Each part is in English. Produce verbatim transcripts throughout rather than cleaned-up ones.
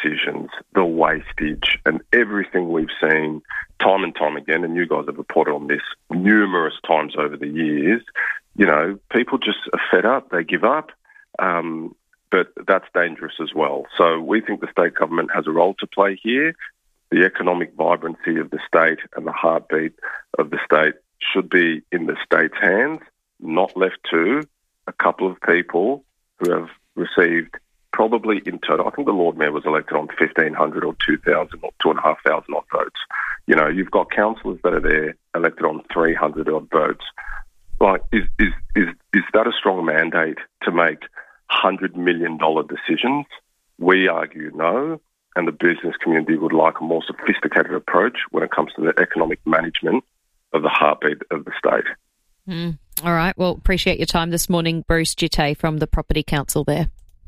decisions, the wastage, and everything we've seen time and time again, and you guys have reported on this numerous times over the years, you know, people just are fed up, they give up, um, but that's dangerous as well. So we think the state government has a role to play here. The economic vibrancy of the state and the heartbeat of the state should be in the state's hands, not left to a couple of people who have received probably in total, I think the Lord Mayor was elected on fifteen hundred or two thousand or two thousand five hundred odd votes. You know, you've got councillors that are there elected on three hundred odd votes. Like, is, is, is, is that a strong mandate to make one hundred million dollars decisions? We argue no, and the business community would like a more sophisticated approach when it comes to the economic management of the heartbeat of the state. Mm. All right. Well, appreciate your time this morning, Bruce Jitte from the Property Council there.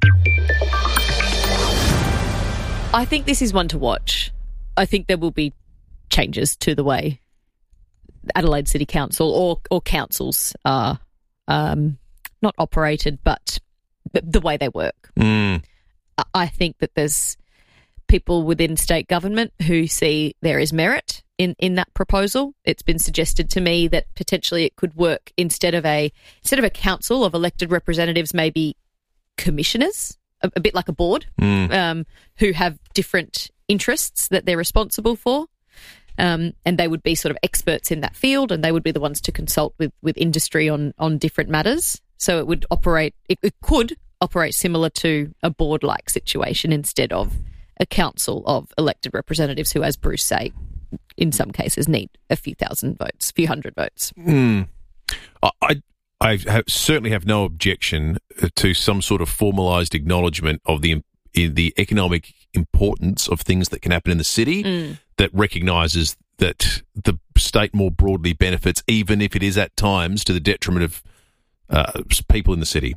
I think this is one to watch. I think there will be changes to the way Adelaide City Council or, or councils are um, not operated, but the way they work. Mm. I think that there's people within state government who see there is merit in, in that proposal. It's been suggested to me that potentially it could work instead of a instead of a council of elected representatives, maybe commissioners, a, a bit like a board, Mm. um, who have different interests that they're responsible for. Um, and they would be sort of experts in that field, and they would be the ones to consult with, with industry on, on different matters. So it would operate, it, it could operate similar to a board-like situation instead of a council of elected representatives who, as Bruce say, in some cases need a few thousand votes, a few hundred votes. Mm. I, I have, certainly have no objection to some sort of formalised acknowledgement of the in the economic importance of things that can happen in the city Mm. that recognises that the state more broadly benefits, even if it is at times to the detriment of uh, people in the city.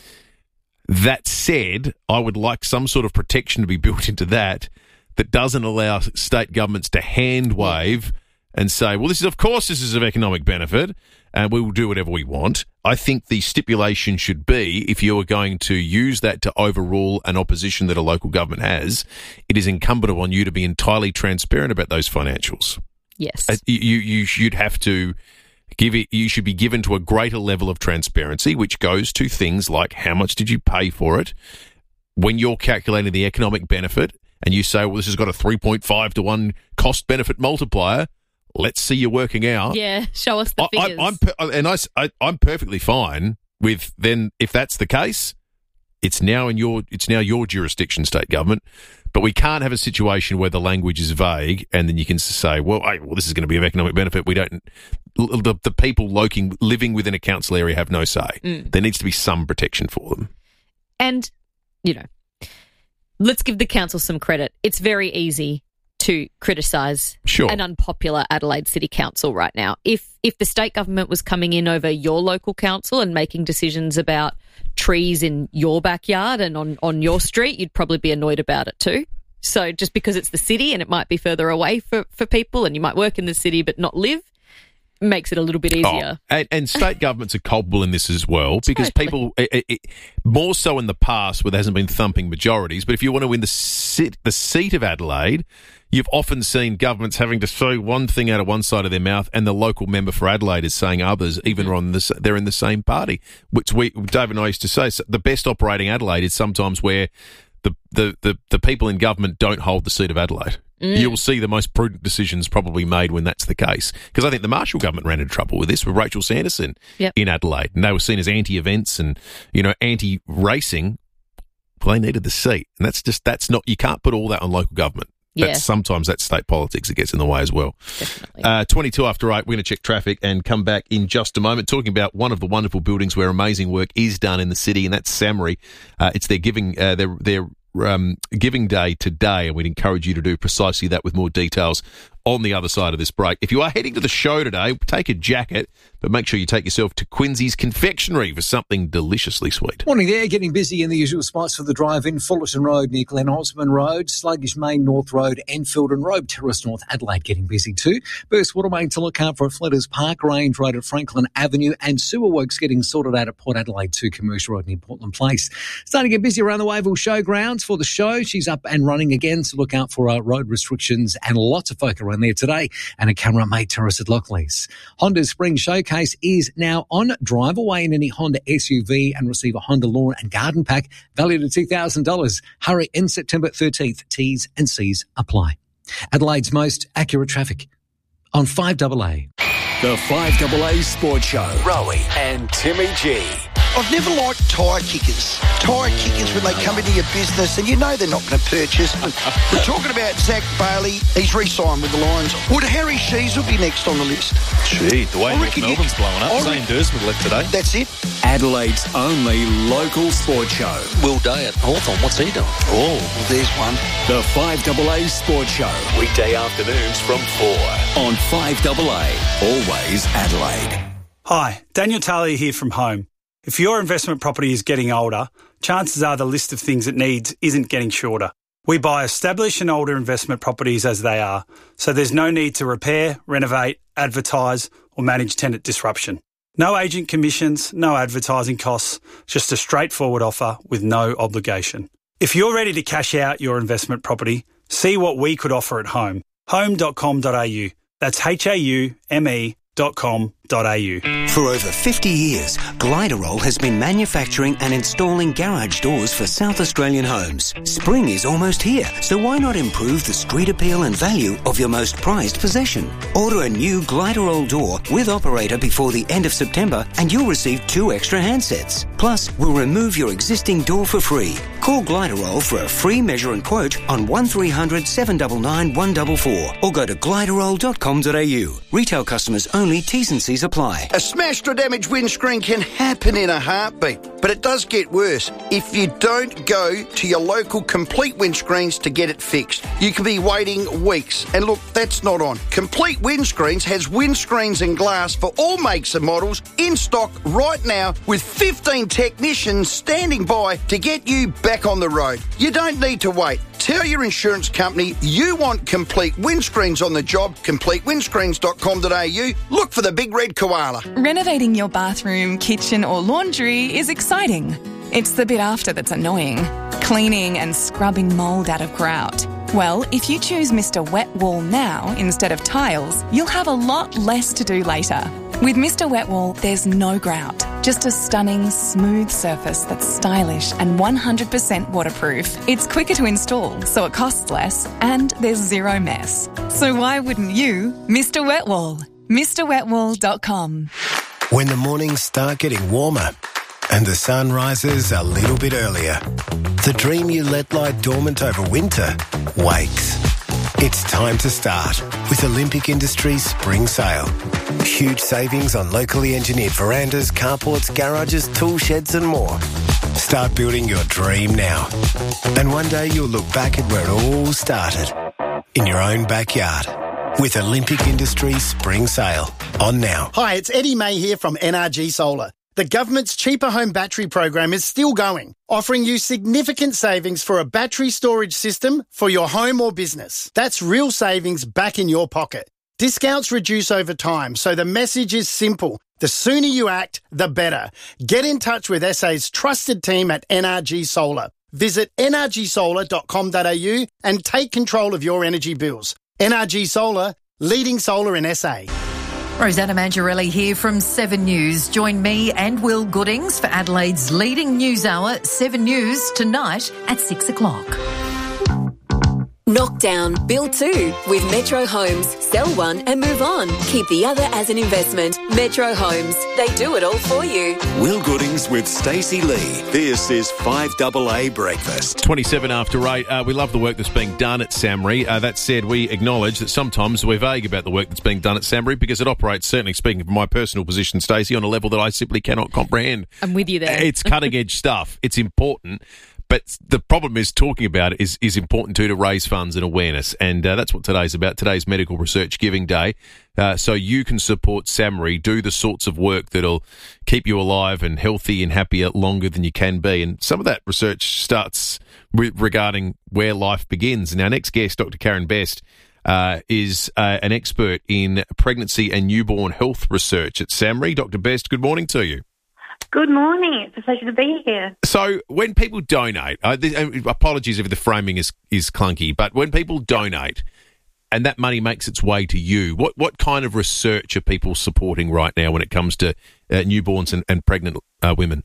That said, I would like some sort of protection to be built into that that doesn't allow state governments to hand wave and say, well, this is, of course, this is of economic benefit and we will do whatever we want. I think the stipulation should be, if you are going to use that to overrule an opposition that a local government has, it is incumbent upon you to be entirely transparent about those financials. Yes. Uh, You, you should have to give it, you should be given to a greater level of transparency, which goes to things like how much did you pay for it? When you're calculating the economic benefit and you say, well, this has got a three point five to one cost benefit multiplier, let's see you working out. Yeah, show us the I, figures. I, I'm per- and I, I, I'm perfectly fine with then if that's the case, it's now in your it's now your jurisdiction, state government. But we can't have a situation where the language is vague and then you can say, well, hey, well, this is going to be of economic benefit. We don't. The, the people loking, living within a council area have no say. Mm. There needs to be some protection for them. And, you know, let's give the council some credit. It's very easy to criticise Sure. an unpopular Adelaide City Council right now. If if the state government was coming in over your local council and making decisions about trees in your backyard and on, on your street, you'd probably be annoyed about it too. So just because it's the city and it might be further away for, for people and you might work in the city but not live, makes it a little bit easier. Oh, and, and state governments are culpable in this as well because Totally. people, it, it, more so in the past where there hasn't been thumping majorities, but if you want to win the sit, the seat of Adelaide, you've often seen governments having to throw one thing out of one side of their mouth and the local member for Adelaide is saying others, even Mm-hmm. on the, they're in the same party, which we, Dave and I used to say, so the best operating Adelaide is sometimes where the, the, the, the people in government don't hold the seat of Adelaide. Mm. You'll see the most prudent decisions probably made when that's the case. Because I think the Marshall government ran into trouble with this with Rachel Sanderson Yep. in Adelaide. And they were seen as anti-events and, you know, anti-racing. Well, they needed the seat. And that's just, that's not, you can't put all that on local government. Yeah. That's sometimes that's state politics that gets in the way as well. Definitely. Uh, twenty-two after eight, we're going to check traffic and come back in just a moment talking about one of the wonderful buildings where amazing work is done in the city, and that's Samri. Uh, it's their giving, uh, their, their, Um, giving day today, and we'd encourage you to do precisely that with more details on the other side of this break. If you are heading to the show today, take a jacket but make sure you take yourself to Quincy's Confectionery for something deliciously sweet. Morning there, getting busy in the usual spots for the drive-in. Fullerton Road near Glen Osmond Road, Sluggish Main North Road, Enfield and Robe Terrace North Adelaide getting busy too. Burst Water Main to look out for at Fletters Park, Range Road at Franklin Avenue, and sewer works getting sorted out at Port Adelaide two Commercial Road near Portland Place. Starting to get busy around the Wavell Showgrounds for the show. She's up and running again, so look out for uh, road restrictions and lots of folk around there today, and a camera May Terrace at Lockleys. Honda's Spring Showcase is now on. Drive away in any Honda S U V and receive a Honda Lawn and Garden Pack valued at two thousand dollars. Hurry in September thirteenth. T's and C's apply. Adelaide's most accurate traffic on five A A. The five A A Sports Show. Rowie and Timmy G. I've never liked tyre kickers. Tyre kickers when they come into your business and you know they're not going to purchase. We're talking about Zach Bailey. He's re-signed with the Lions. Would Harry Sheezel be next on the list? Gee, the way North Melbourne's blowing up. Zane Dursman left today. That's it. Adelaide's only local sports show. Will Day at Hawthorn. What's he doing? Oh, well, there's one. The five A A Sports Show. Weekday afternoons from four on five A A. Always Adelaide. Hi, Daniel Talia here from Home. If your investment property is getting older, chances are the list of things it needs isn't getting shorter. We buy established and older investment properties as they are, so there's no need to repair, renovate, advertise or manage tenant disruption. No agent commissions, no advertising costs, just a straightforward offer with no obligation. If you're ready to cash out your investment property, see what we could offer at Home. home dot com dot a u. That's H A U M E dot com dot a u. For over fifty years, Gliderol has been manufacturing and installing garage doors for South Australian homes. Spring is almost here, so why not improve the street appeal and value of your most prized possession? Order a new Gliderol door with operator before the end of September and you'll receive two extra handsets. Plus, we'll remove your existing door for free. Call Gliderol for a free measure and quote on one three hundred seven nine nine one four four or go to gliderol dot com dot a u. Retail customers only, T's and C's apply. A smashed or damaged windscreen can happen in a heartbeat, but it does get worse if you don't go to your local Complete Windscreens to get it fixed. You could be waiting weeks, and look, that's not on. Complete Windscreens has windscreens and glass for all makes and models in stock right now with fifteen technicians standing by to get you back on the road. You don't need to wait. Tell your insurance company you want Complete Windscreens on the job. complete windscreens dot com dot a u. Look for the big red koala. Renovating your bathroom, kitchen or laundry is exciting. It's the bit after that's annoying. Cleaning and scrubbing mould out of grout. Well, if you choose Mister Wet Wall now instead of tiles, you'll have a lot less to do later. With Mister Wet Wall, there's no grout. Just a stunning, smooth surface that's stylish and one hundred percent waterproof. It's quicker to install, so it costs less, and there's zero mess. So why wouldn't you? Mister Wet Wall. Mr wet wall dot com. When the mornings start getting warmer and the sun rises a little bit earlier, the dream you let lie dormant over winter wakes. It's time to start with Olympic Industries Spring Sale. Huge savings on locally engineered verandas, carports, garages, tool sheds and more. Start building your dream now. And one day you'll look back at where it all started, in your own backyard. With Olympic Industries Spring Sale on now. Hi, it's Eddie May here from N R G Solar. The government's Cheaper Home Battery program is still going, offering you significant savings for a battery storage system for your home or business. That's real savings back in your pocket. Discounts reduce over time, so the message is simple. The sooner you act, the better. Get in touch with S A's trusted team at N R G Solar. Visit n r g solar dot com dot a u and take control of your energy bills. N R G Solar, leading solar in S A. Rosanna Mangiarelli here from Seven News. Join me and Will Goodings for Adelaide's leading news hour, Seven News, tonight at six o'clock. Knock down, build two with Metro Homes. Sell one and move on. Keep the other as an investment. Metro Homes. They do it all for you. Will Goodings with Stacey Lee. This is five A A Breakfast. twenty-seven after eight. Uh, we love the work that's being done at SAMRI. Uh, that said, we acknowledge that sometimes we're vague about the work that's being done at SAMRI because it operates, certainly speaking from my personal position, Stacey, on a level that I simply cannot comprehend. I'm with you there. It's cutting-edge stuff. It's important. But the problem is talking about it is, is important too to raise funds and awareness, and uh, that's what today's about. Today's Medical Research Giving Day, uh, so you can support SAHMRI, do the sorts of work that'll keep you alive and healthy and happier longer than you can be. And some of that research starts re- regarding where life begins. And our next guest, Doctor Karen Best, uh, is uh, an expert in pregnancy and newborn health research at SAHMRI. Doctor Best, good morning to you. Good morning. It's a pleasure to be here. So when people donate, uh, this, uh, apologies if the framing is, is clunky, but when people donate and that money makes its way to you, what, what kind of research are people supporting right now when it comes to uh, newborns and, and pregnant uh, women?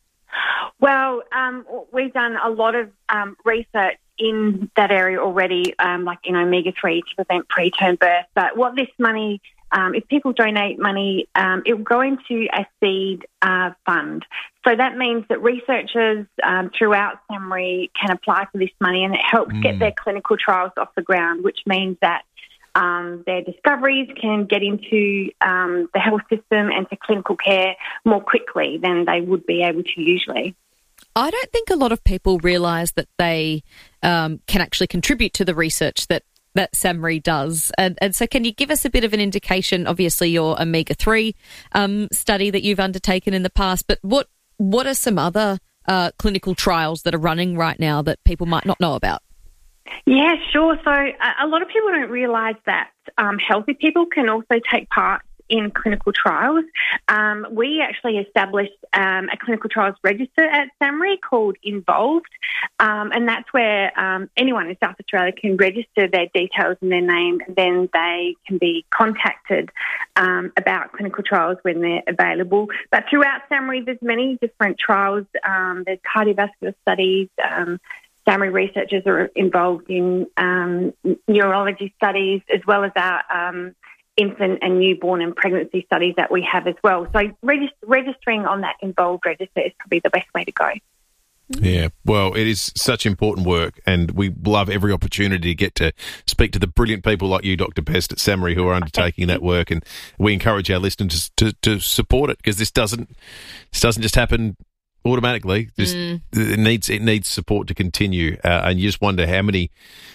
Well, um, we've done a lot of um, research in that area already, um, like in omega three to prevent preterm birth. But what this money... Um, if people donate money, um, it will go into a seed uh, fund. So that means that researchers um, throughout SAHMRI can apply for this money, and it helps mm. get their clinical trials off the ground, which means that um, their discoveries can get into um, the health system and to clinical care more quickly than they would be able to usually. I don't think a lot of people realise that they um, can actually contribute to the research that that SAHMRI does. And, and so can you give us a bit of an indication, obviously your omega three um, study that you've undertaken in the past, but what what are some other uh, clinical trials that are running right now that people might not know about? Yeah, sure. So uh, a lot of people don't realise that um, healthy people can also take part in clinical trials. Um, we actually established um, a clinical trials register at SAHMRI called Involved, um, and that's where um, anyone in South Australia can register their details and their name, and then they can be contacted um, about clinical trials when they're available. But throughout SAHMRI, there's many different trials. Um, there's cardiovascular studies. Um, SAHMRI researchers are involved in um, neurology studies, as well as our um, infant and newborn and pregnancy studies that we have as well. So regist- registering on that Involved register is probably the best way to go. Yeah, well, it is such important work, and we love every opportunity to get to speak to the brilliant people like you, Doctor Best, at SAHMRI, who are undertaking that work, and we encourage our listeners to, to support it, because this doesn't this doesn't just happen automatically. This, mm. It needs it needs support to continue, uh, and you just wonder how many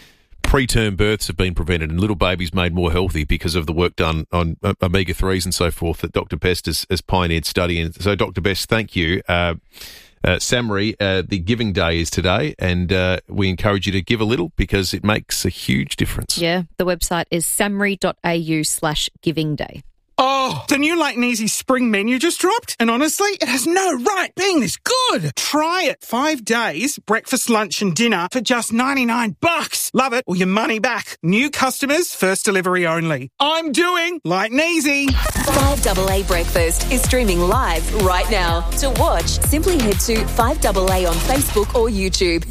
preterm births have been prevented and little babies made more healthy because of the work done on omega threes and so forth that Doctor Best has, has pioneered studying. So, Doctor Best, thank you. Uh, uh, SAHMRI, uh, the Giving Day is today, and uh, we encourage you to give a little because it makes a huge difference. Yeah, the website is samri.au slash giving day. Oh, the new Light and Easy spring menu just dropped, and honestly, it has no right being this good. Try it. Five days, breakfast, lunch and dinner for just ninety-nine bucks. Love it or your money back. New customers, first delivery only. I'm doing Light and Easy. five A A Breakfast is streaming live right now. To watch, simply head to five A A on Facebook or YouTube.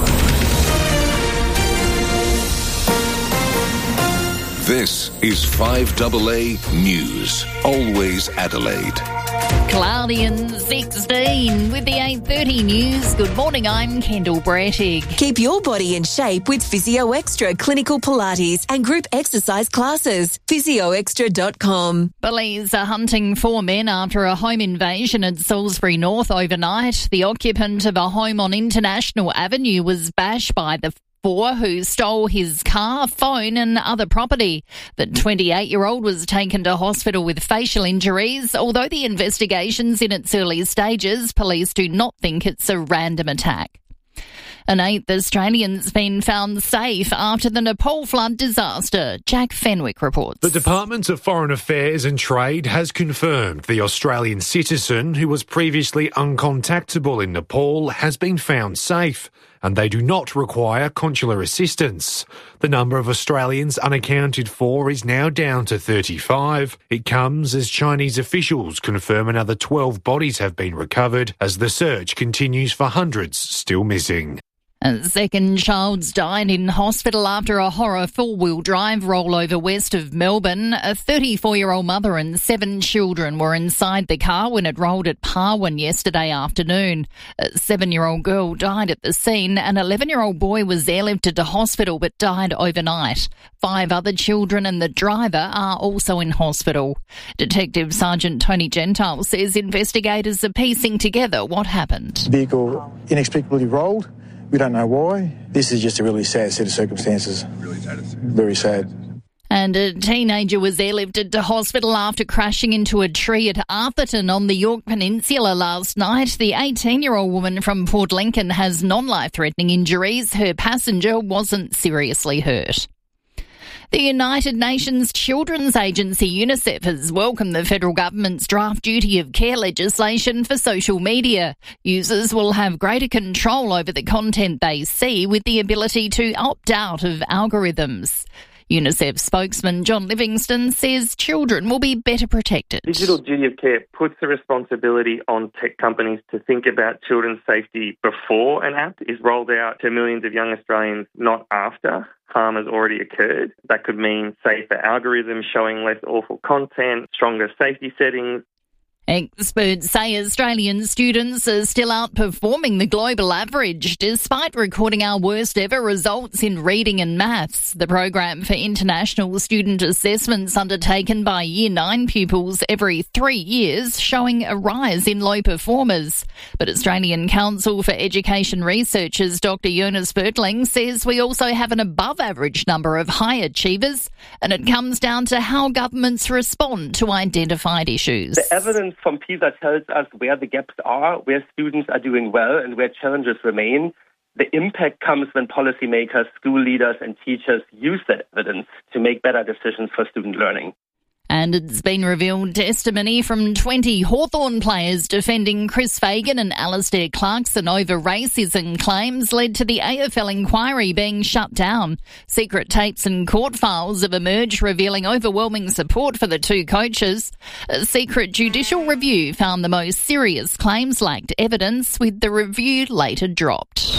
This is five A A News, always Adelaide. Cloudy and sixteen with the eight thirty news. Good morning, I'm Kendall Brettig. Keep your body in shape with Physio Extra Clinical Pilates and group exercise classes. physio extra dot com. Police are hunting four men after a home invasion at Salisbury North overnight. The occupant of a home on International Avenue was bashed by the who stole his car, phone and other property. The twenty-eight-year-old was taken to hospital with facial injuries. Although the investigation's in its early stages, police do not think it's a random attack. An eighth Australian's been found safe after the Nepal flood disaster. Jack Fenwick reports. The Department of Foreign Affairs and Trade has confirmed the Australian citizen who was previously uncontactable in Nepal has been found safe, and they do not require consular assistance. The number of Australians unaccounted for is now down to thirty-five. It comes as Chinese officials confirm another twelve bodies have been recovered as the search continues for hundreds still missing. A second child's died in hospital after a horror four-wheel drive rollover west of Melbourne. A thirty-four-year-old mother and seven children were inside the car when it rolled at Parwin yesterday afternoon. A seven-year-old girl died at the scene. An eleven-year-old boy was airlifted to hospital but died overnight. Five other children and the driver are also in hospital. Detective Sergeant Tony Gentile says investigators are piecing together what happened. The vehicle inexplicably rolled. We don't know why. This is just a really sad set of circumstances. Really sad. Very sad. And a teenager was airlifted to hospital after crashing into a tree at Arthurton on the Yorke Peninsula last night. The eighteen-year-old woman from Port Lincoln has non-life-threatening injuries. Her passenger wasn't seriously hurt. The United Nations Children's Agency, UNICEF, has welcomed the federal government's draft duty of care legislation for social media. Users will have greater control over the content they see with the ability to opt out of algorithms. UNICEF spokesman John Livingston says children will be better protected. Digital duty of care puts the responsibility on tech companies to think about children's safety before an app is rolled out to millions of young Australians, not after harm has already occurred. That could mean safer algorithms showing less awful content, stronger safety settings. Experts say Australian students are still outperforming the global average despite recording our worst ever results in reading and maths. The program for international student assessments undertaken by Year nine pupils every three years showing a rise in low performers. But Australian Council for Education Researchers Doctor Jonas Bertling says we also have an above average number of high achievers, and it comes down to how governments respond to identified issues. The evidence from PISA tells us where the gaps are, where students are doing well and where challenges remain. The impact comes when policymakers, school leaders and teachers use that evidence to make better decisions for student learning. And it's been revealed testimony from twenty Hawthorn players defending Chris Fagan and Alistair Clarkson over racism claims led to the A F L inquiry being shut down. Secret tapes and court files have emerged revealing overwhelming support for the two coaches. A secret judicial review found the most serious claims lacked evidence, with the review later dropped.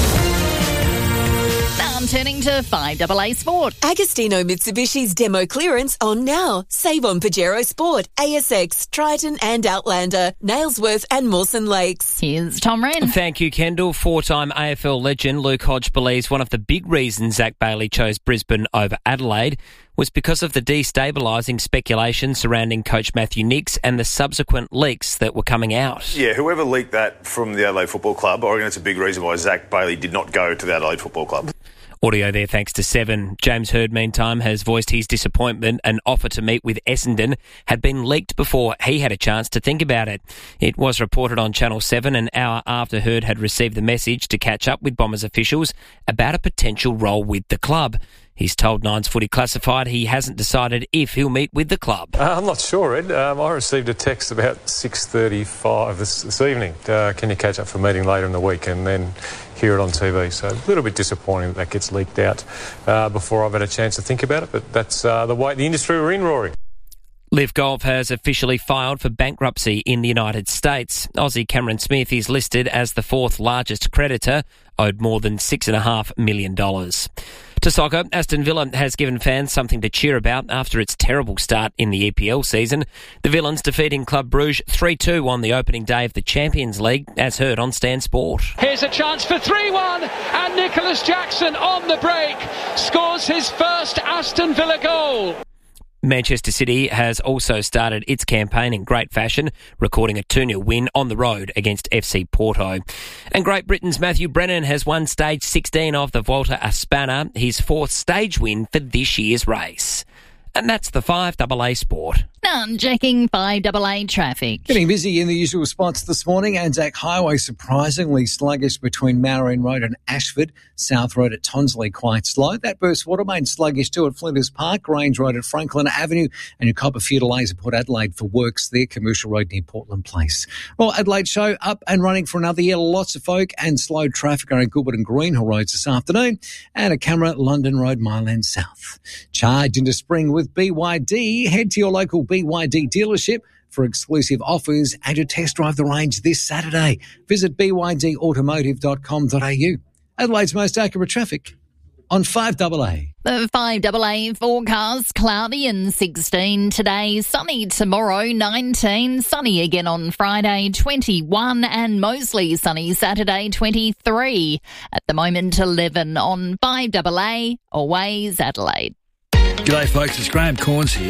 I'm turning to five A A Sport. Agostino Mitsubishi's demo clearance on now. Save on Pajero Sport, A S X, Triton and Outlander, Nailsworth and Mawson Lakes. Here's Tom Wren. Thank you, Kendall. Four-time A F L legend Luke Hodge believes one of the big reasons Zach Bailey chose Brisbane over Adelaide was because of the destabilising speculation surrounding coach Matthew Nicks and the subsequent leaks that were coming out. Yeah, whoever leaked that from the Adelaide Football Club, I reckon it's a big reason why Zach Bailey did not go to the Adelaide Football Club. Audio there thanks to Seven. James Hird, meantime, has voiced his disappointment. An offer to meet with Essendon had been leaked before he had a chance to think about it. It was reported on Channel seven an hour after Hird had received the message to catch up with Bombers officials about a potential role with the club. He's told Nines Footy Classified he hasn't decided if he'll meet with the club. Uh, I'm not sure, Ed. Um, I received a text about six thirty-five this, this evening. Uh, can you catch up for a meeting later in the week and then hear it on T V? So a little bit disappointing that that gets leaked out uh, before I've had a chance to think about it. But that's uh, the way the industry we're in, Rory. Liv Golf has officially filed for bankruptcy in the United States. Aussie Cameron Smith is listed as the fourth largest creditor, owed more than six point five million dollars. To soccer, Aston Villa has given fans something to cheer about after its terrible start in the E P L season. The Villains defeating Club Brugge three two on the opening day of the Champions League, as heard on Stan Sport. Here's a chance for three one, and Nicholas Jackson on the break scores his first Aston Villa goal. Manchester City has also started its campaign in great fashion, recording a two nil win on the road against F C Porto. And Great Britain's Matthew Brennan has won stage sixteen of the Volta a Spana, his fourth stage win for this year's race. And that's the five A A Sport. Now checking five A A traffic. Getting busy in the usual spots this morning. Anzac Highway surprisingly sluggish between Mourine Road and Ashford. South Road at Tonsley quite slow. That burst water main sluggish too at Flinders Park. Range Road at Franklin Avenue. And your cop a few delays at Port Adelaide for works there. Commercial Road near Portland Place. Well, Adelaide Show up and running for another year. Lots of folk and slow traffic on Gilbert and Greenhill Roads this afternoon. And a camera London Road, Mile End South. Charged into spring with B Y D. Head to your local B Y D dealership for exclusive offers and to test drive the range this Saturday. Visit b y d automotive dot com dot a u. Adelaide's most accurate traffic on five A A. The five A A forecast, cloudy and sixteen today, sunny tomorrow, nineteen, sunny again on Friday, twenty-one, and mostly sunny Saturday, twenty-three. At the moment, eleven on five A A, always Adelaide. G'day folks, it's Graham Corns here.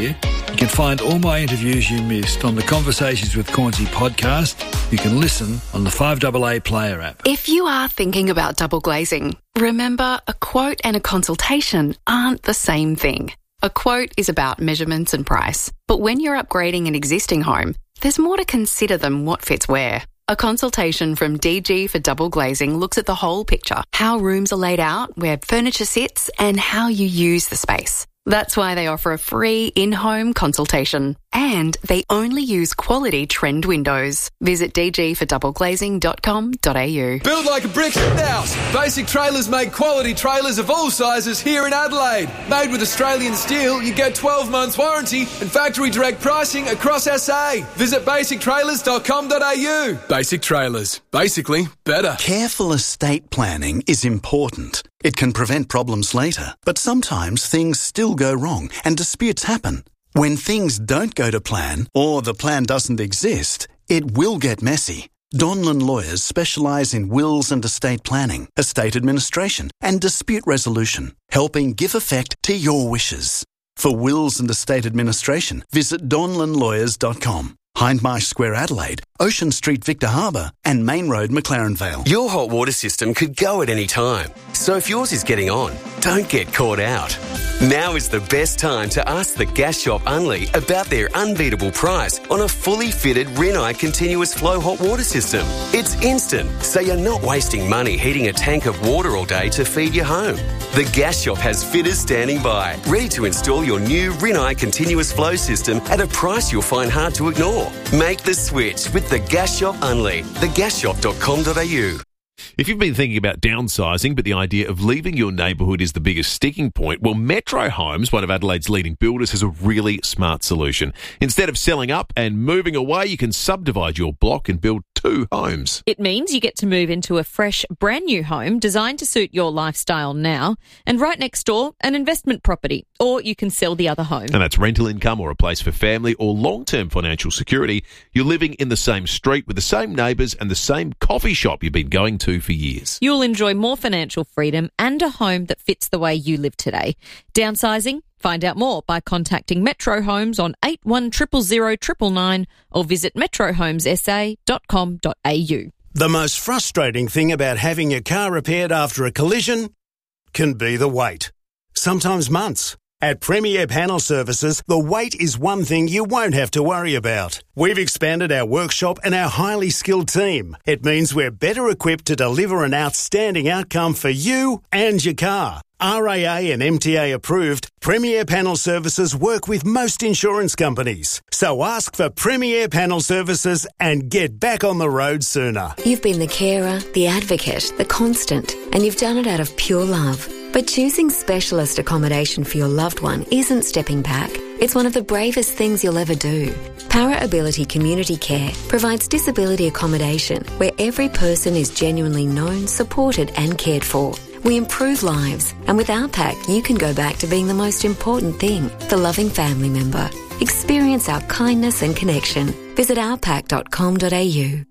You can find all my interviews you missed on the Conversations with Cornsey podcast. You can listen on the five A A Player app. If you are thinking about double glazing, remember a quote and a consultation aren't the same thing. A quote is about measurements and price, but when you're upgrading an existing home, there's more to consider than what fits where. A consultation from D G for Double Glazing looks at the whole picture, how rooms are laid out, where furniture sits, and how you use the space. That's why they offer a free in-home consultation. And they only use quality trend windows. Visit d g for double glazing dot com dot a u. Build like a brick house. Basic Trailers make quality trailers of all sizes here in Adelaide. Made with Australian steel, you get twelve months warranty and factory direct pricing across S A. Visit basic trailers dot com dot a u. Basic Trailers. Basically better. Careful estate planning is important. It can prevent problems later, but sometimes things still go wrong and disputes happen. When things don't go to plan, or the plan doesn't exist, it will get messy. Donlan Lawyers specialise in wills and estate planning, estate administration and dispute resolution, helping give effect to your wishes. For wills and estate administration, visit donlan lawyers dot com. Hindmarsh Square Adelaide, Ocean Street Victor Harbour and Main Road McLaren Vale. Your hot water system could go at any time. So if yours is getting on, don't get caught out. Now is the best time to ask the Gas Shop Unley about their unbeatable price on a fully fitted Rinnai continuous flow hot water system. It's instant, so you're not wasting money heating a tank of water all day to feed your home. The Gas Shop has fitters standing by, ready to install your new Rinnai continuous flow system at a price you'll find hard to ignore. Make the switch with the Gas Shop Unley, the gas shop dot com dot a u. If you've been thinking about downsizing, but the idea of leaving your neighbourhood is the biggest sticking point, well, Metro Homes, one of Adelaide's leading builders, has a really smart solution. Instead of selling up and moving away, you can subdivide your block and build two homes. It means you get to move into a fresh, brand new home designed to suit your lifestyle now, and right next door, an investment property, or you can sell the other home. And that's rental income or a place for family or long-term financial security. You're living in the same street with the same neighbours and the same coffee shop you've been going to for years. You'll enjoy more financial freedom and a home that fits the way you live today. Downsizing? Find out more by contacting Metro Homes on eight one zero zero zero nine nine nine or visit metro homes s a dot com dot a u. The most frustrating thing about having your car repaired after a collision can be the wait. Sometimes months. At Premier Panel Services, the wait is one thing you won't have to worry about. We've expanded our workshop and our highly skilled team. It means we're better equipped to deliver an outstanding outcome for you and your car. R A A and M T A approved, Premier Panel Services work with most insurance companies. So ask for Premier Panel Services and get back on the road sooner. You've been the carer, the advocate, the constant, and you've done it out of pure love. But choosing specialist accommodation for your loved one isn't stepping back. It's one of the bravest things you'll ever do. Para Ability Community Care provides disability accommodation where every person is genuinely known, supported and cared for. We improve lives, and with our pack, you can go back to being the most important thing, the loving family member. Experience our kindness and connection. Visit our pack dot com dot a u.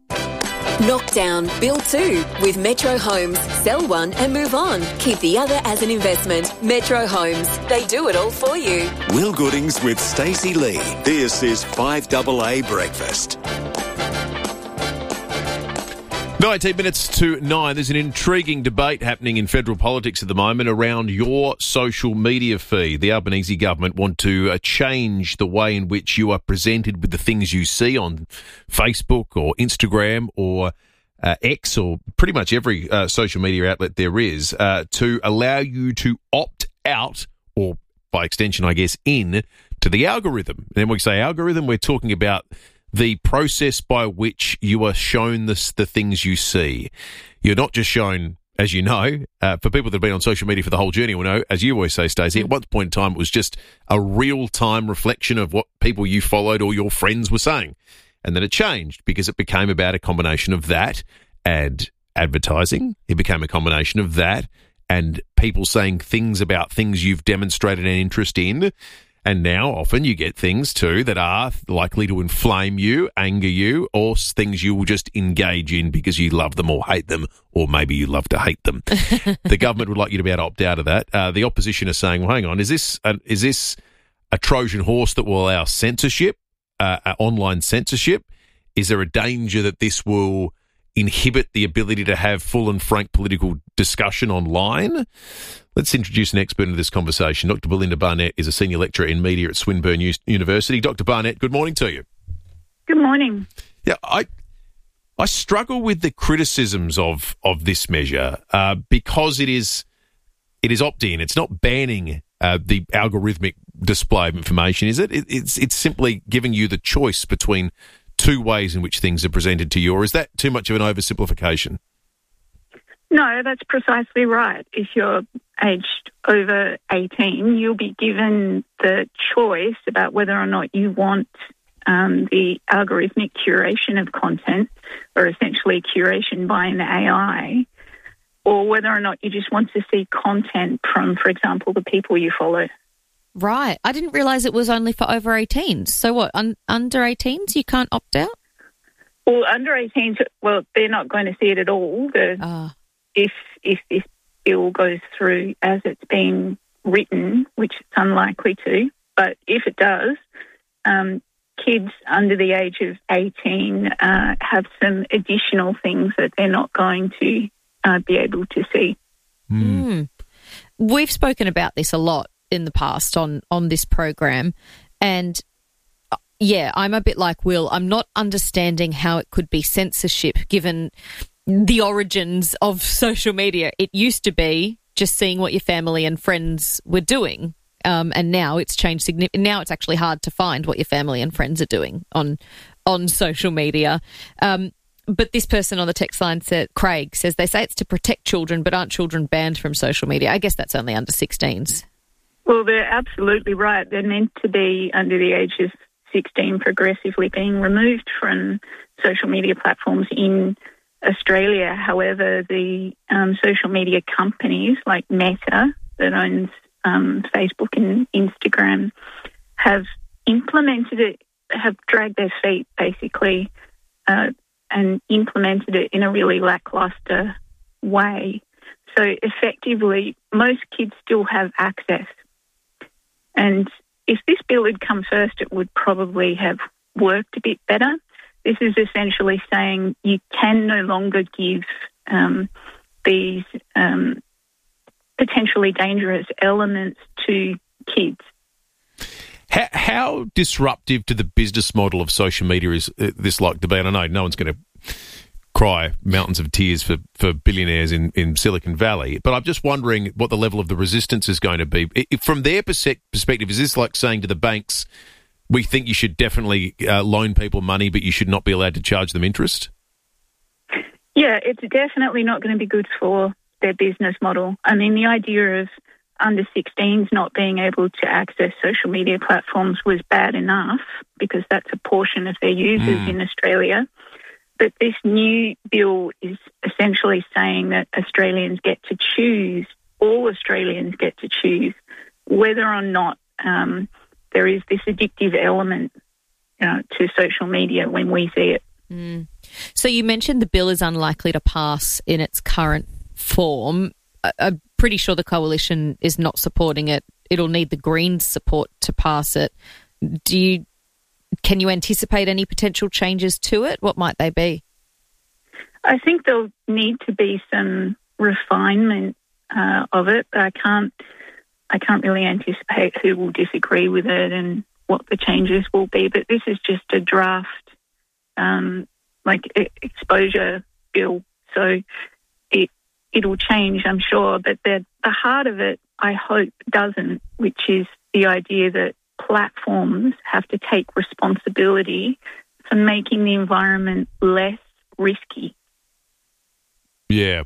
Knock down, build two with Metro Homes. Sell one and move on. Keep the other as an investment. Metro Homes. They do it all for you. Will Goodings with Stacey Lee. This is five A A Breakfast. nineteen minutes to nine. There's an intriguing debate happening in federal politics at the moment around your social media feed. The Albanese government want to uh, change the way in which you are presented with the things you see on Facebook or Instagram or uh, X or pretty much every uh, social media outlet there is uh, to allow you to opt out or, by extension, I guess, in to the algorithm. And when we say algorithm, we're talking about the process by which you are shown this, the things you see. You're not just shown, as you know, uh, for people that have been on social media for the whole journey will know, as you always say, Stacey, at one point in time it was just a real-time reflection of what people you followed or your friends were saying. And then it changed because it became about a combination of that and advertising. It became a combination of that and people saying things about things you've demonstrated an interest in. And now often you get things too that are likely to inflame you, anger you, or things you will just engage in because you love them or hate them, or maybe you love to hate them. The government would like you to be able to opt out of that. Uh, the opposition are saying, well, hang on, is this uh, is this a Trojan horse that will allow censorship, uh, uh, online censorship? Is there a danger that this will inhibit the ability to have full and frank political discussion online? Let's introduce an expert into this conversation. Doctor Belinda Barnett is a senior lecturer in media at Swinburne U- University. Doctor Barnett, good morning to you. Good morning. Yeah, I I struggle with the criticisms of of this measure uh, because it is it is opt-in. It's not banning uh, the algorithmic display of information, is it? it? It's it's simply giving you the choice between two ways in which things are presented to you, or is that too much of an oversimplification? No, that's precisely right. If you're aged over eighteen, you'll be given the choice about whether or not you want um, the algorithmic curation of content, or essentially curation by an A I, or whether or not you just want to see content from, for example, the people you follow. Right. I didn't realise it was only for over eighteens. So what, un- under eighteens you can't opt out? Well, under eighteens, well, they're not going to see it at all. The, uh. If if this bill goes through as it's been written, which it's unlikely to, but if it does, um, kids under the age of eighteen uh, have some additional things that they're not going to uh, be able to see. Mm. We've spoken about this a lot in the past on, on this program, and uh, yeah, I'm a bit like Will. I'm not understanding how it could be censorship given the origins of social media. It used to be just seeing what your family and friends were doing, um, and now it's changed significantly. Now it's actually hard to find what your family and friends are doing on on social media. Um, but this person on the text line said, Craig says, they say it's to protect children, but aren't children banned from social media? I guess that's only under sixteens. Well, they're absolutely right. They're meant to be under the age of sixteen, progressively being removed from social media platforms in Australia. However, the um, social media companies like Meta, that owns um, Facebook and Instagram, have implemented it, have dragged their feet basically, uh, and implemented it in a really lackluster way. So effectively, most kids still have access. And if this bill had come first, it would probably have worked a bit better. This is essentially saying you can no longer give um, these um, potentially dangerous elements to kids. How, how disruptive to the business model of social media is uh, this like debate? I know no one's going to cry mountains of tears for, for billionaires in, in Silicon Valley, but I'm just wondering what the level of the resistance is going to be. If, from their perspective, is this like saying to the banks, we think you should definitely uh, loan people money, but you should not be allowed to charge them interest? Yeah, it's definitely not going to be good for their business model. I mean, the idea of under sixteens not being able to access social media platforms was bad enough because that's a portion of their users mm. in Australia. But this new bill is essentially saying that Australians get to choose, all Australians get to choose whether or not um, there is this addictive element uh, to social media when we see it. Mm. So you mentioned the bill is unlikely to pass in its current form. I- I'm pretty sure the Coalition is not supporting it. It'll need the Greens' support to pass it. Do you, can you anticipate any potential changes to it? What might they be? I think there'll need to be some refinement uh, of it, but I can't I can't really anticipate who will disagree with it and what the changes will be. But this is just a draft, um, like e- exposure bill, so it it'll change, I'm sure. But the the heart of it, I hope, doesn't, which is the idea that platforms have to take responsibility for making the environment less risky. Yeah.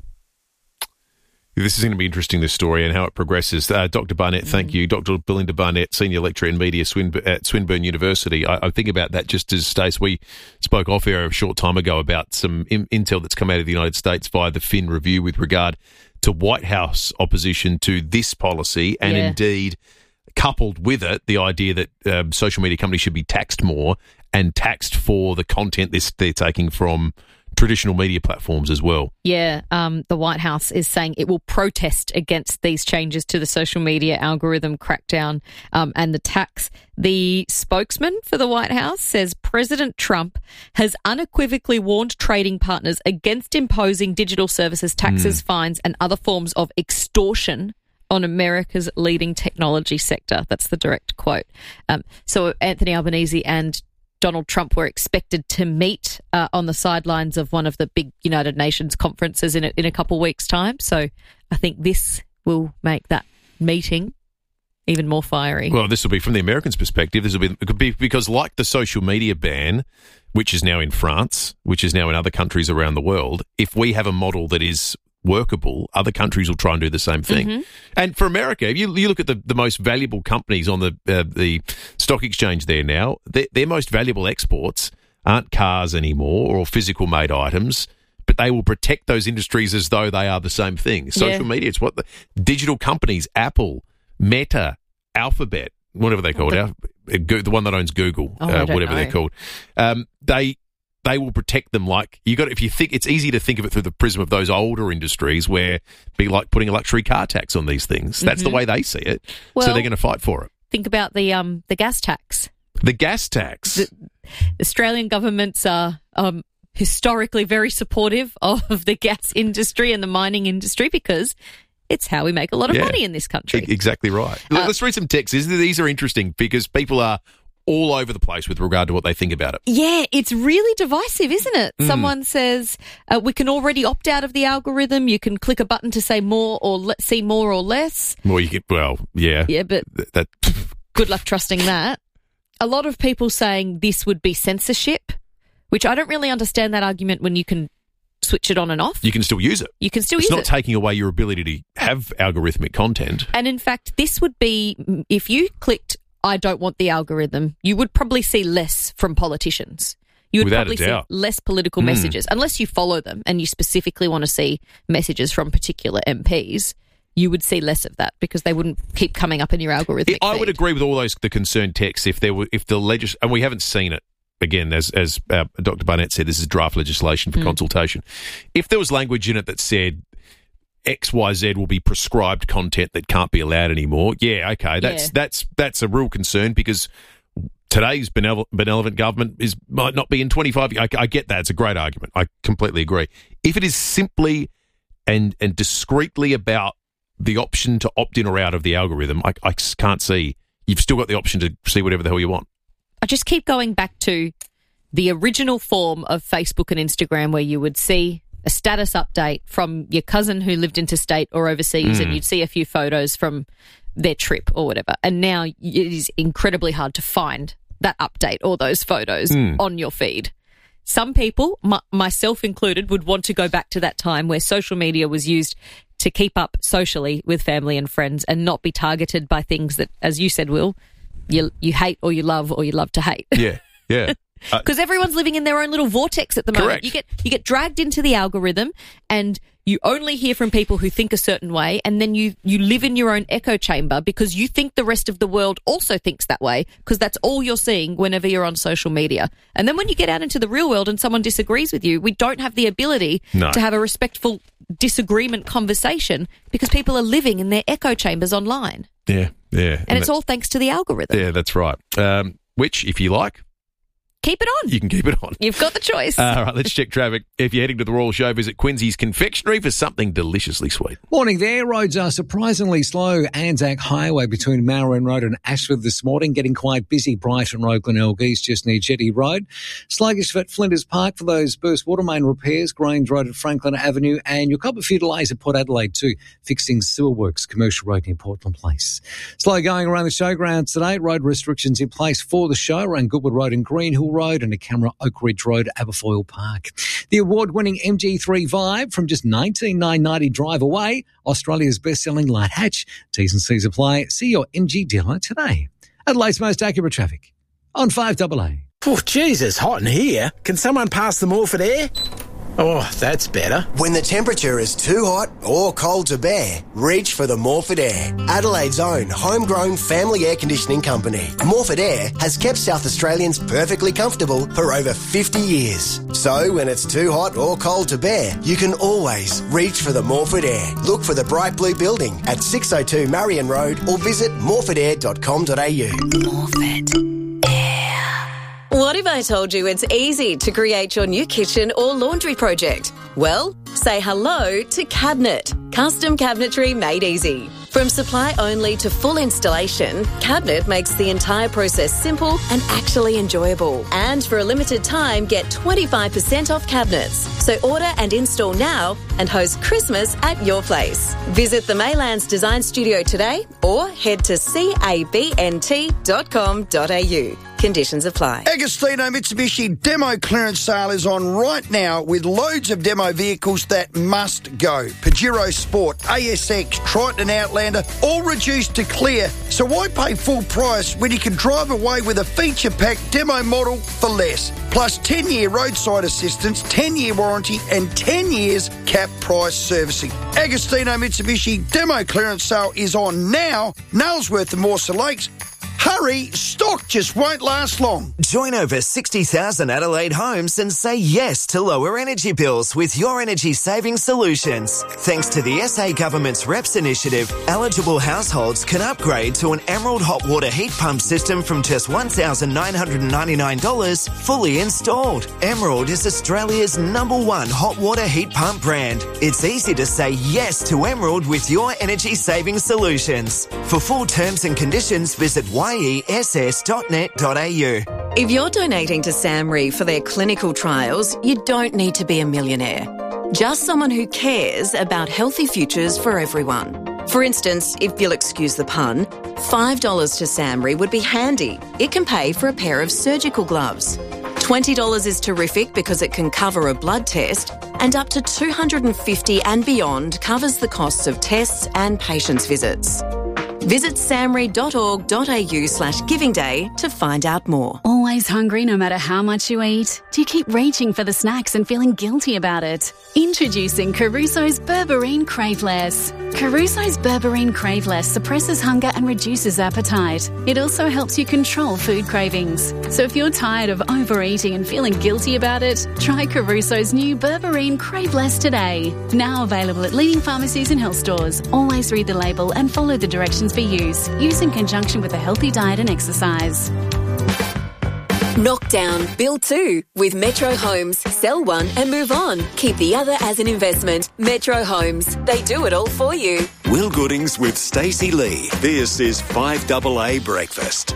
This is going to be interesting, this story, and how it progresses. Uh, Doctor Barnett, thank mm. you. Doctor Belinda Barnett, Senior Lecturer in Media Swinburne, at Swinburne University. I, I think about that just as, Stace, we spoke off air a short time ago about some in, intel that's come out of the United States via the Fin Review with regard to White House opposition to this policy, and yeah. indeed, coupled with it, the idea that um, social media companies should be taxed more and taxed for the content this, they're taking from traditional media platforms as well. Yeah, um, the White House is saying it will protest against these changes to the social media algorithm crackdown um, and the tax. The spokesman for the White House says President Trump has unequivocally warned trading partners against imposing digital services taxes, mm. fines, and other forms of extortion on America's leading technology sector. That's the direct quote. Um, so Anthony Albanese and Donald Trump were expected to meet uh, on the sidelines of one of the big United Nations conferences in a, in a couple of weeks' time. So I think this will make that meeting even more fiery. Well, this will be, from the Americans' perspective, this will be, it could be because like the social media ban, which is now in France, which is now in other countries around the world, if we have a model that is workable, other countries will try and do the same thing. Mm-hmm. And for America, if you, you look at the, the most valuable companies on the uh, the stock exchange there now, their, their most valuable exports aren't cars anymore or physical made items, but they will protect those industries as though they are the same thing. Social yeah. media, it's what the digital companies, Apple, Meta, Alphabet, whatever they're called, the, the one that owns Google, oh, uh, whatever know. they're called, um, they they will protect them. Like you got, if you think it's easy to think of it through the prism of those older industries, where it'd be like putting a luxury car tax on these things. That's mm-hmm. the way they see it. Well, so they're going to fight for it. Think about the um the gas tax. The gas tax. The Australian governments are um historically very supportive of the gas industry and the mining industry because it's how we make a lot of yeah, money in this country. E- exactly right. Uh, Let's read some texts. These are interesting because people are all over the place with regard to what they think about it. Yeah, it's really divisive, isn't it? Mm. Someone says, uh, we can already opt out of the algorithm. You can click a button to say more or le- see more or less. Well, you get, well, yeah. Yeah, but Th- that good luck trusting that. A lot of people saying this would be censorship, which I don't really understand that argument when you can switch it on and off. You can still use it. You can still it's use it. It's not taking away your ability to have algorithmic content. And in fact, this would be, if you clicked I don't want the algorithm, you would probably see less from politicians. You would Without probably a see doubt. less political Mm. messages. Unless you follow them and you specifically want to see messages from particular M Ps, you would see less of that because they wouldn't keep coming up in your algorithm. I would agree with all those the concerned texts if there were if the legis and we haven't seen it. Again, as as uh, Doctor Barnett said, this is draft legislation for Mm. consultation. If there was language in it that said X Y Z will be prescribed content that can't be allowed anymore, yeah, okay, that's Yeah. that's that's a real concern because today's benevol- benevolent government is might not be in twenty-five years. I, I get that. It's a great argument. I completely agree. If it is simply and and discreetly about the option to opt in or out of the algorithm, I, I can't see. You've still got the option to see whatever the hell you want. I just keep going back to the original form of Facebook and Instagram where you would see a status update from your cousin who lived interstate or overseas Mm. and you'd see a few photos from their trip or whatever. And now it is incredibly hard to find that update or those photos Mm. on your feed. Some people, m- myself included, would want to go back to that time where social media was used to keep up socially with family and friends and not be targeted by things that, as you said, Will, you you hate or you love or you love to hate. Yeah, yeah. Uh, Because everyone's living in their own little vortex at the moment. Correct. You get you get dragged into the algorithm and you only hear from people who think a certain way, and then you, you live in your own echo chamber because you think the rest of the world also thinks that way because that's all you're seeing whenever you're on social media. And then when you get out into the real world and someone disagrees with you, we don't have the ability No. to have a respectful disagreement conversation because people are living in their echo chambers online. Yeah, yeah. And, And it's that- all thanks to the algorithm. Yeah, that's right. Um, which, if you like, Keep it on. you can keep it on. You've got the choice. Uh, all right, let's check traffic. If you're heading to the Royal Show, visit Quincy's Confectionery for something deliciously sweet. Morning there. Roads are surprisingly slow. Anzac Highway between Maroon Road and Ashford this morning. Getting quite busy. Brighton Road, Glenelg East, just near Jetty Road. Sluggish at Flinders Park for those burst water main repairs. Grange Road at Franklin Avenue. And you'll cop a few delays at Port Adelaide too. Fixing sewer works, Commercial Road near Portland Place. Slow going around the showgrounds today. Road restrictions in place for the show around Goodwood Road and Greenhill Road and a camera Oak Ridge Road, Aberfoyle Park. The award-winning M G three Vibe from just nineteen thousand nine hundred ninety drive away. Australia's best-selling light hatch. T's and C's apply. See your M G dealer today. Adelaide's most accurate traffic on five double A. Oh, Jesus, hot in here. Can someone pass the Morford air? Oh, that's better. When the temperature is too hot or cold to bear, reach for the Morford Air, Adelaide's own homegrown family air conditioning company. Morford Air has kept South Australians perfectly comfortable for over fifty years. So when it's too hot or cold to bear, you can always reach for the Morford Air. Look for the bright blue building at six oh two Marion Road or visit morford air dot com dot a u. Morford. What if I told you it's easy to create your new kitchen or laundry project? Well, say hello to Cabinet. Custom cabinetry made easy. From supply only to full installation, Cabinet makes the entire process simple and actually enjoyable. And for a limited time, get twenty-five percent off cabinets. So order and install now and host Christmas at your place. Visit the Maylands Design Studio today or head to cabnt dot com dot a u. Conditions apply. Agostino Mitsubishi demo clearance sale is on right now with loads of demo vehicles that must go. Pajero Sport, A S X, Triton Outlander, all reduced to clear. So why pay full price when you can drive away with a feature-packed demo model for less? Plus ten-year roadside assistance, ten-year warranty and ten years cap price servicing. Agostino Mitsubishi demo clearance sale is on now. Nailsworth and Morsa Lakes. Hurry, stock just won't last long. Join over sixty thousand Adelaide homes and say yes to lower energy bills with Your Energy Saving Solutions. Thanks to the S A Government's R E P S initiative, eligible households can upgrade to an Emerald hot water heat pump system from just one thousand nine hundred ninety-nine dollars fully installed. Emerald is Australia's number one hot water heat pump brand. It's easy to say yes to Emerald with Your Energy Saving Solutions. For full terms and conditions, visit y e s s dot net dot a u. If you're donating to SAMRE for their clinical trials, you don't need to be a millionaire. Just someone who cares about healthy futures for everyone. For instance, if you'll excuse the pun, five dollars to SAMRE would be handy. It can pay for a pair of surgical gloves. twenty dollars is terrific because it can cover a blood test, and up to two hundred fifty dollars and beyond covers the costs of tests and patients' visits. Visit samre dot org dot a u slash giving day to find out more. Always hungry no matter how much you eat? Do you keep reaching for the snacks and feeling guilty about it? Introducing Caruso's Berberine Craveless. Caruso's Berberine Craveless suppresses hunger and reduces appetite. It also helps you control food cravings. So if you're tired of overeating and feeling guilty about it, try Caruso's new Berberine Craveless today. Now available at leading pharmacies and health stores. Always read the label and follow the directions for use. Use in conjunction with a healthy diet and exercise. Knock down, build two with Metro Homes. Sell one and move on. Keep the other as an investment. Metro Homes. They do it all for you. Will Goodings with Stacey Lee. This is five double A Breakfast.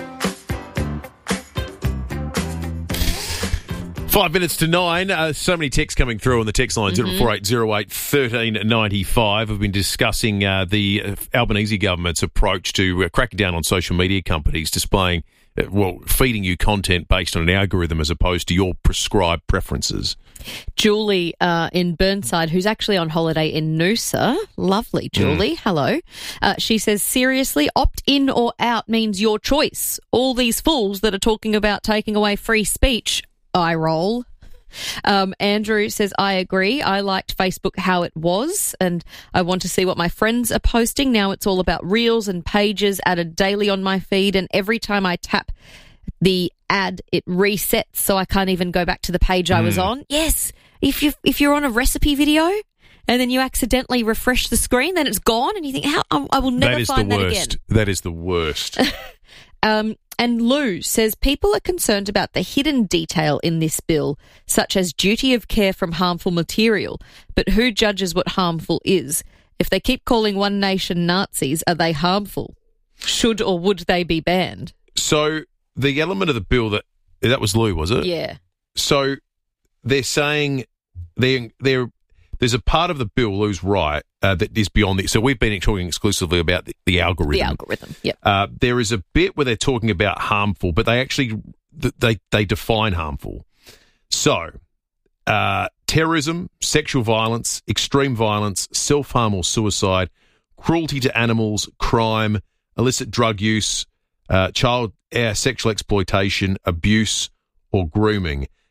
Five minutes to nine. Uh, so many texts coming through on the text line, Mm-hmm. zero four eight zero eight one three nine five. We've been discussing uh, the uh, Albanese government's approach to uh, cracking down on social media companies displaying, uh, well, feeding you content based on an algorithm as opposed to your prescribed preferences. Julie uh, in Burnside, who's actually on holiday in Noosa. Lovely, Julie. Mm. Hello. Uh, she says, seriously, opt in or out means your choice. All these fools that are talking about taking away free speech, I roll. Um, Andrew says, I agree. I liked Facebook how it was, and I want to see what my friends are posting. Now it's all about reels and pages added daily on my feed, and every time I tap the ad, it resets, so I can't even go back to the page mm. I was on. Yes, if you if you're on a recipe video and then you accidentally refresh the screen, then it's gone, and you think, "How I, I will never that is find the that worst. again." That is the worst. um, and Lou says people are concerned about the hidden detail in this bill, such as duty of care from harmful material. But who judges what harmful is? If they keep calling One Nation Nazis, are they harmful? Should or would they be banned? So the element of the bill that that was Lou, was it? Yeah. So they're saying they they're there's a part of the bill, Lou's right, uh, that is beyond the. So we've been talking exclusively about the, the algorithm. The algorithm, yep. Uh, there is a bit where they're talking about harmful, but they actually they they define harmful. So uh, terrorism, sexual violence, extreme violence, self-harm or suicide, cruelty to animals, crime, illicit drug use, uh, child uh, sexual exploitation, abuse, or grooming.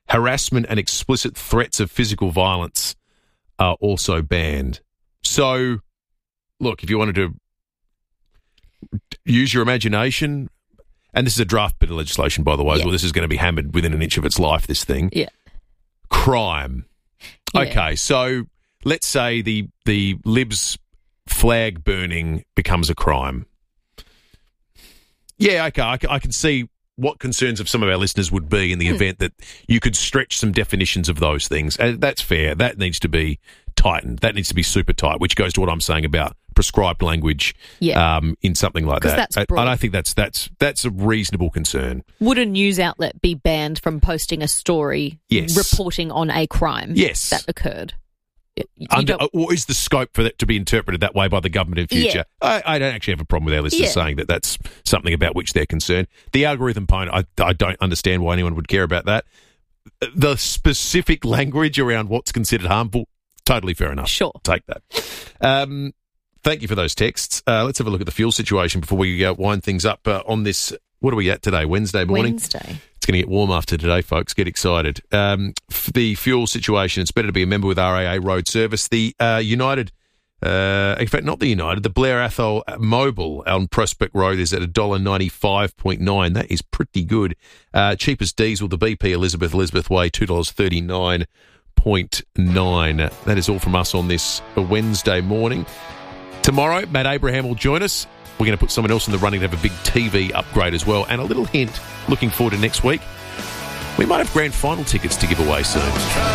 Harassment and explicit threats of physical violence are also banned. So, look, if you wanted to use your imagination, and this is a draft bit of legislation, by the way, yeah. well, this is going to be hammered within an inch of its life, this thing. Yeah. Crime. Yeah. Okay, so let's say the the Libs flag burning becomes a crime. Yeah, okay, I, I can see what concerns of some of our listeners would be in the hmm. event that you could stretch some definitions of those things. And that's fair. That needs to be tightened. That needs to be super tight, which goes to what I'm saying about prescribed language yeah. um, in something like that. That's I, broad. I don't think that's that's that's a reasonable concern. Would a news outlet be banned from posting a story yes. reporting on a crime yes. that occurred? Under, or is the scope for that to be interpreted that way by the government in future? Yeah. I, I don't actually have a problem with our listeners yeah. saying that that's something about which they're concerned. The algorithm point, I, I don't understand why anyone would care about that. The specific language around what's considered harmful, totally fair enough. Sure. Take that. Um, thank you for those texts. Uh, let's have a look at the fuel situation before we uh, wind things up uh, on this. What are we at today? Wednesday morning? Wednesday. It's going to get warm after today, folks. Get excited. Um, f- the fuel situation, it's better to be a member with R A A Road Service. The uh, United, uh, in fact, not the United, the Blair Athol Mobil on Prospect Road is at one dollar ninety-five point nine. That is pretty good. Uh, cheapest diesel, the B P Elizabeth, Elizabeth Way, two dollars thirty-nine point nine. That is all from us on this Wednesday morning. Tomorrow, Matt Abraham will join us. We're going to put someone else in the running to have a big T V upgrade as well. And a little hint, looking forward to next week, we might have grand final tickets to give away soon.